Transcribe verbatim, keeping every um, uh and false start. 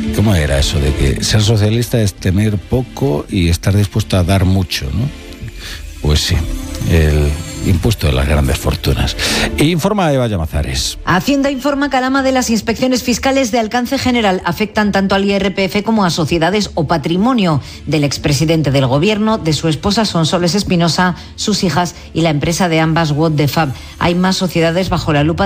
¿Cómo era eso de que ser socialista es tener poco y estar dispuesto a dar mucho, ¿no? Pues sí, el impuesto de las grandes fortunas. Informa Eva Llamazares. Hacienda informa que a la ama de las inspecciones fiscales de alcance general afectan tanto al I R P F como a sociedades o patrimonio del expresidente del gobierno, de su esposa Sonsoles Espinosa, sus hijas y la empresa de ambas, What the Fab. Hay más sociedades bajo la lupa